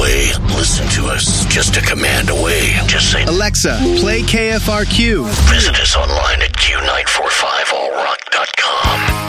away. Listen to us just a command away. Just say, Alexa, play KFRQ. Visit us online at Q945.